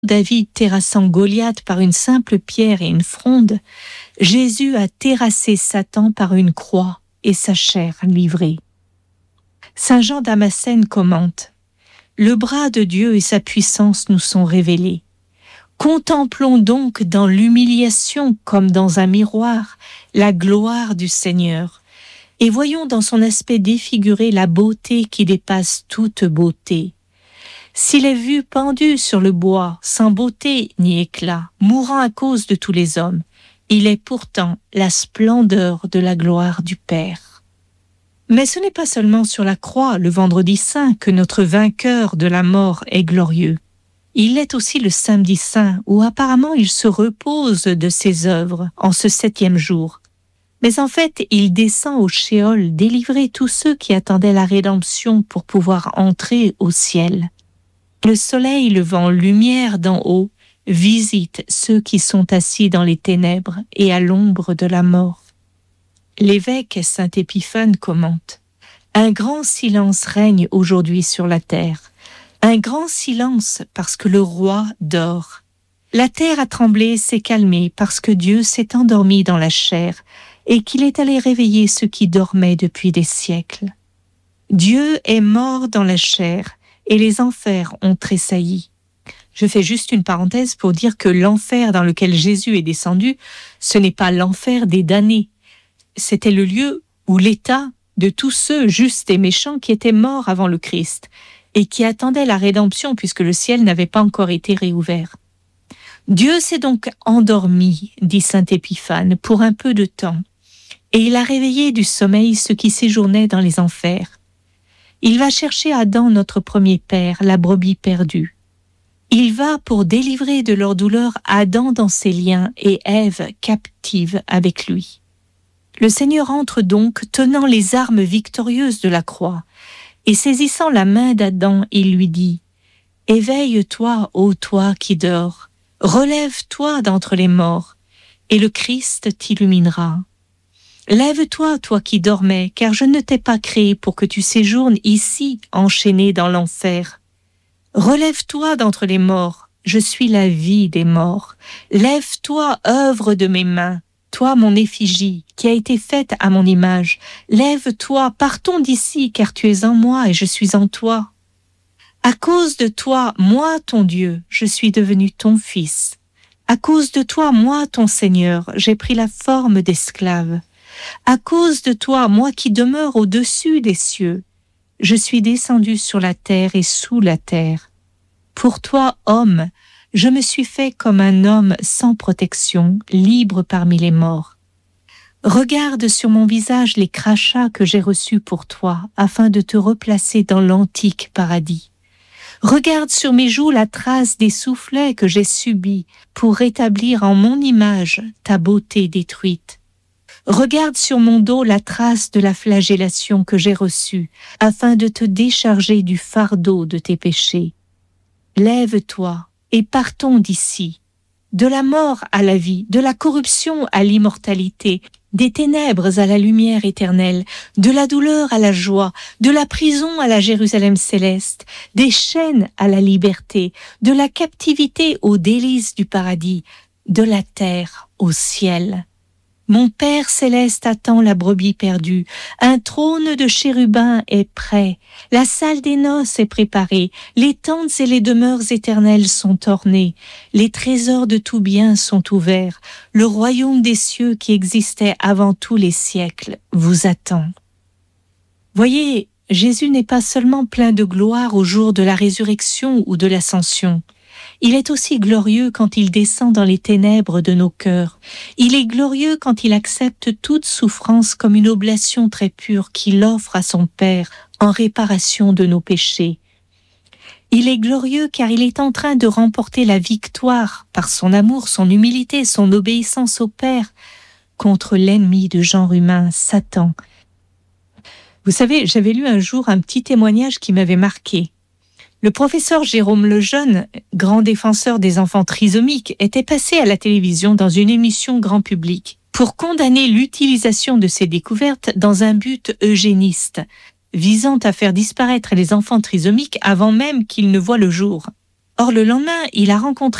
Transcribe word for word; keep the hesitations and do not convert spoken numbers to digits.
David terrassant Goliath par une simple pierre et une fronde, Jésus a terrassé Satan par une croix et sa chair livrée. Saint Jean Damascène commente « Le bras de Dieu et sa puissance nous sont révélés. Contemplons donc dans l'humiliation comme dans un miroir la gloire du Seigneur et voyons dans son aspect défiguré la beauté qui dépasse toute beauté. S'il est vu pendu sur le bois, sans beauté ni éclat, mourant à cause de tous les hommes, il est pourtant la splendeur de la gloire du Père. » Mais ce n'est pas seulement sur la croix, le vendredi saint, que notre vainqueur de la mort est glorieux. Il l'est aussi le samedi saint, où apparemment il se repose de ses œuvres en ce septième jour. Mais en fait, il descend au Shéol délivrer tous ceux qui attendaient la rédemption pour pouvoir entrer au ciel. Le soleil levant lumière d'en haut visite ceux qui sont assis dans les ténèbres et à l'ombre de la mort. L'évêque saint Épiphane commente « Un grand silence règne aujourd'hui sur la terre. Un grand silence parce que le roi dort. La terre a tremblé et s'est calmée parce que Dieu s'est endormi dans la chair et qu'il est allé réveiller ceux qui dormaient depuis des siècles. Dieu est mort dans la chair et les enfers ont tressailli. » Je fais juste une parenthèse pour dire que l'enfer dans lequel Jésus est descendu, ce n'est pas l'enfer des damnés. C'était le lieu où l'état de tous ceux justes et méchants qui étaient morts avant le Christ et qui attendaient la rédemption puisque le ciel n'avait pas encore été réouvert. Dieu s'est donc endormi, dit saint Épiphane, pour un peu de temps, et il a réveillé du sommeil ceux qui séjournaient dans les enfers. Il va chercher Adam, notre premier père, la brebis perdue. Il va pour délivrer de leur douleur Adam dans ses liens et Ève captive avec lui. Le Seigneur entre donc, tenant les armes victorieuses de la croix, et saisissant la main d'Adam, il lui dit « Éveille-toi, ô toi qui dors, relève-toi d'entre les morts, et le Christ t'illuminera. Lève-toi, toi qui dormais, car je ne t'ai pas créé pour que tu séjournes ici, enchaîné dans l'enfer. Relève-toi d'entre les morts, je suis la vie des morts. Lève-toi, œuvre de mes mains, toi mon effigie, qui a été faite à mon image. Lève-toi, partons d'ici, car tu es en moi et je suis en toi. À cause de toi, moi ton Dieu, je suis devenu ton fils. À cause de toi, moi ton Seigneur, j'ai pris la forme d'esclave. À cause de toi, moi qui demeure au-dessus des cieux, je suis descendu sur la terre et sous la terre. Pour toi, homme, je me suis fait comme un homme sans protection, libre parmi les morts. Regarde sur mon visage les crachats que j'ai reçus pour toi, afin de te replacer dans l'antique paradis. Regarde sur mes joues la trace des soufflets que j'ai subis pour rétablir en mon image ta beauté détruite. Regarde sur mon dos la trace de la flagellation que j'ai reçue, afin de te décharger du fardeau de tes péchés. Lève-toi et partons d'ici, de la mort à la vie, de la corruption à l'immortalité, des ténèbres à la lumière éternelle, de la douleur à la joie, de la prison à la Jérusalem céleste, des chaînes à la liberté, de la captivité aux délices du paradis, de la terre au ciel. Mon Père céleste attend la brebis perdue. Un trône de chérubins est prêt. La salle des noces est préparée. Les tentes et les demeures éternelles sont ornées. Les trésors de tout bien sont ouverts. Le royaume des cieux qui existait avant tous les siècles vous attend. Voyez, Jésus n'est pas seulement plein de gloire au jour de la résurrection ou de l'ascension. Il est aussi glorieux quand il descend dans les ténèbres de nos cœurs. Il est glorieux quand il accepte toute souffrance comme une oblation très pure qu'il offre à son Père en réparation de nos péchés. Il est glorieux car il est en train de remporter la victoire par son amour, son humilité, son obéissance au Père contre l'ennemi de genre humain, Satan. Vous savez, j'avais lu un jour un petit témoignage qui m'avait marqué. Le professeur Jérôme Lejeune, grand défenseur des enfants trisomiques, était passé à la télévision dans une émission grand public pour condamner l'utilisation de ces découvertes dans un but eugéniste, visant à faire disparaître les enfants trisomiques avant même qu'ils ne voient le jour. Or, le lendemain, il a rencontré